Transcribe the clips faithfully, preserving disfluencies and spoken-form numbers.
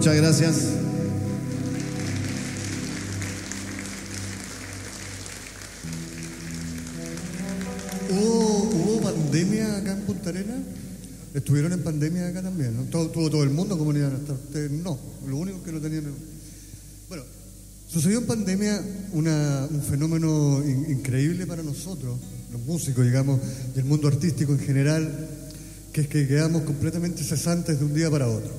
Muchas gracias. ¿Hubo, hubo pandemia acá en Punta Arenas? ¿Estuvieron en pandemia acá también? ¿No? ¿Todo, tuvo todo el mundo comunidad? Ustedes no, lo único que no tenían... Bueno, sucedió en pandemia una, un fenómeno in, increíble para nosotros, los músicos, digamos, y el mundo artístico en general, que es que quedamos completamente cesantes de un día para otro.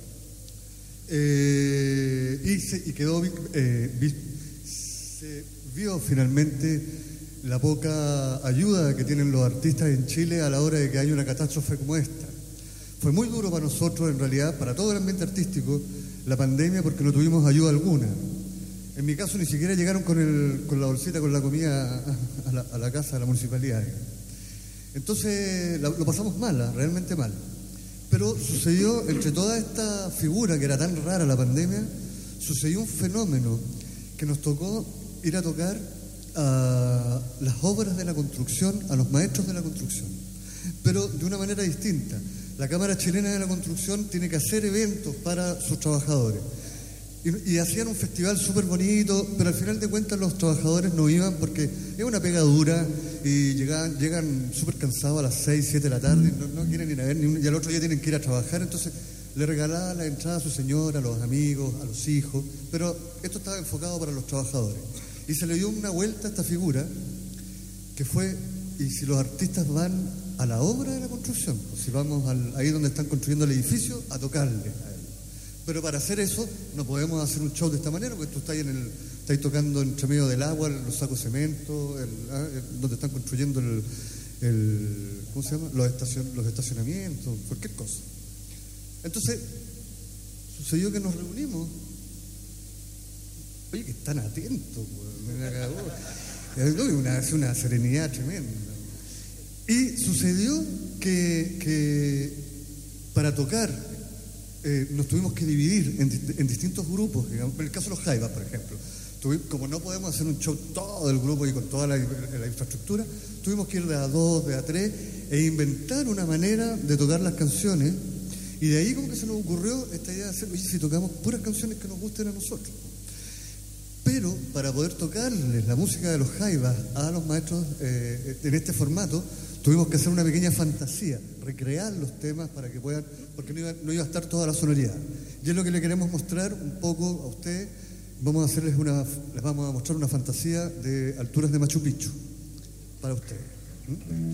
Eh, y, se, y quedó, eh, vi, se vio finalmente la poca ayuda que tienen los artistas en Chile a la hora de que haya una catástrofe como esta. Fue muy duro para nosotros, en realidad, para todo el ambiente artístico, la pandemia, porque no tuvimos ayuda alguna. En mi caso, ni siquiera llegaron con, el, con la bolsita, con la comida a, a, la, a la casa de la municipalidad. Entonces, la, lo pasamos mal, realmente mal. Pero sucedió, entre toda esta figura que era tan rara la pandemia, sucedió un fenómeno que nos tocó ir a tocar a las obras de la construcción, a los maestros de la construcción, pero de una manera distinta. La Cámara Chilena de la Construcción tiene que hacer eventos para sus trabajadores. Y, y hacían un festival súper bonito, pero al final de cuentas los trabajadores no iban porque es una pega dura y llegan, llegan súper cansados a las seis, siete de la tarde, y no, no quieren ir a ver, ni un, y al otro día tienen que ir a trabajar. Entonces le regalaban la entrada a su señora, a los amigos, a los hijos, pero esto estaba enfocado para los trabajadores. Y se le dio una vuelta a esta figura que fue, y si los artistas van a la obra de la construcción, si vamos al, ahí donde están construyendo el edificio, a tocarle a él. Pero para hacer eso no podemos hacer un show de esta manera, porque tú estás, en el, estás tocando entre medio del agua, los sacos de cemento, el, el, donde están construyendo el, el ¿cómo se llama? Los, estacion, los estacionamientos, cualquier cosa. Entonces, sucedió que nos reunimos. Oye, que están atentos, me acabó. Una, una serenidad tremenda. Y sucedió que, que para tocar eh, nos tuvimos que dividir en, en distintos grupos. Digamos. En el caso de los Jaivas, por ejemplo, tuvimos, como no podemos hacer un show todo el grupo y con toda la, la infraestructura, tuvimos que ir de a dos, de a tres, e inventar una manera de tocar las canciones. Y de ahí como que se nos ocurrió esta idea de hacer, oye, si tocamos puras canciones que nos gusten a nosotros. Pero para poder tocarles la música de los Jaivas a los maestros eh, en este formato, tuvimos que hacer una pequeña fantasía, recrear los temas para que puedan, porque no iba, no iba a estar toda la sonoridad. Y es lo que le queremos mostrar un poco a ustedes. Vamos a hacerles una, les vamos a mostrar una fantasía de alturas de Machu Picchu para ustedes. ¿Mm?